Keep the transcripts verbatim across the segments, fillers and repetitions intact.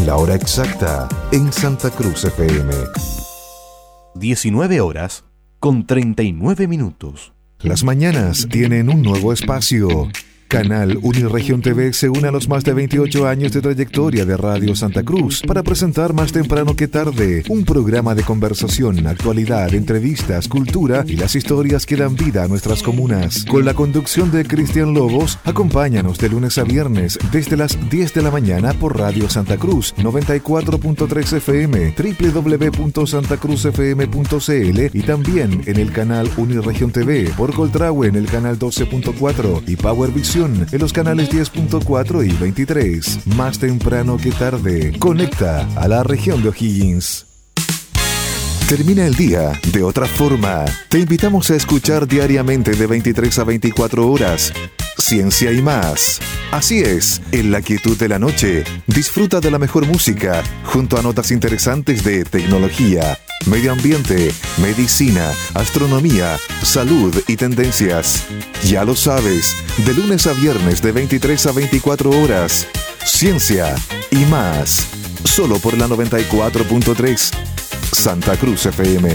La hora exacta en Santa Cruz F M. diecinueve horas con treinta y nueve minutos. Las mañanas tienen un nuevo espacio. Canal Uniregión T V se une a los más de veintiocho años de trayectoria de Radio Santa Cruz para presentar Más Temprano que Tarde, un programa de conversación, actualidad, entrevistas, cultura y las historias que dan vida a nuestras comunas. Con la conducción de Cristian Lobos, acompáñanos de lunes a viernes desde las diez de la mañana por Radio Santa Cruz noventa y cuatro punto tres F M, doble u doble u doble u punto santa cruz f m punto c l y también en el canal Uniregión T V, por Coltrahue en el canal doce punto cuatro y Power Vision en los canales diez punto cuatro y veintitrés. Más temprano que tarde, conecta a la región de O'Higgins. Termina el día de otra forma. Te invitamos a escuchar diariamente de veintitrés a veinticuatro horas Ciencia y Más. Así es, en la quietud de la noche, disfruta de la mejor música junto a notas interesantes de tecnología, medio ambiente, medicina, astronomía, salud y tendencias. Ya lo sabes, de lunes a viernes de veintitrés a veinticuatro horas, Ciencia y Más, solo por la noventa y cuatro punto tres, Santa Cruz F M.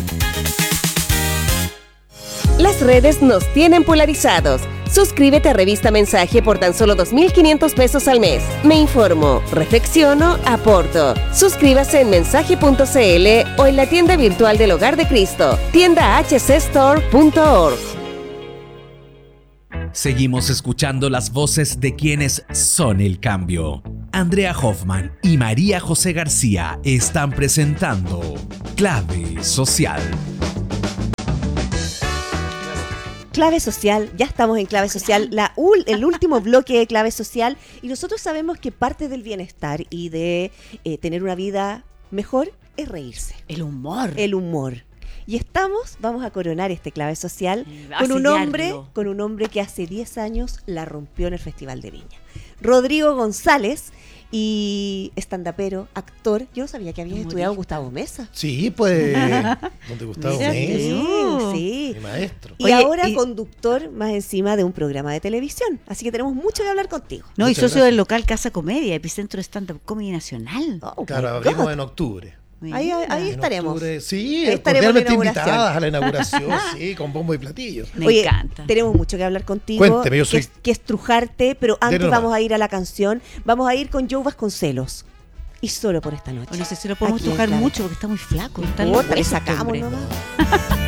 Las redes nos tienen polarizados. Suscríbete a Revista Mensaje por tan solo dos mil quinientos pesos al mes. Me informo, reflexiono, aporto. Suscríbase en mensaje punto c l o en la tienda virtual del Hogar de Cristo, tienda h c store punto org. Seguimos escuchando las voces de quienes son el cambio. Andrea Hoffman y María José García están presentando Clave Social. Clave Social, ya estamos en Clave Social, la ul, el último bloque de Clave Social, y nosotros sabemos que parte del bienestar y de eh, tener una vida mejor es reírse. El humor. El humor. Y estamos, vamos a coronar este Clave Social a con un sellarlo. hombre, con un hombre que hace diez años la rompió en el Festival de Viña. Rodrigo González, y estandapero, actor. Yo no sabía que habías estudiado con Gustavo Mesa. Sí, pues, donde Gustavo Mesa, sí, sí. mi maestro. Y Oye, ahora y- conductor más encima de un programa de televisión. Así que tenemos mucho que hablar contigo. No, y Muchas socio gracias. del local Casa Comedia, epicentro de stand-up comedy nacional. Oh, Claro, my abrimos God. en octubre. Ahí, ahí, ahí En estaremos. octubre, sí, Ahí estaremos en la cordialmente inauguración. invitadas a la inauguración, sí, con bombo y platillo. Me Oye, encanta. tenemos mucho que hablar contigo. Cuénteme, yo soy- que, que estrujarte, pero antes Dele vamos nomás. a ir a la canción. Vamos a ir con Joe Vasconcelos. Y solo por esta noche. Bueno, no sé si lo podemos Aquí en tocar Clave. mucho porque está muy flaco. Está en Puta, los le huesos, sacamos hombre. nomás.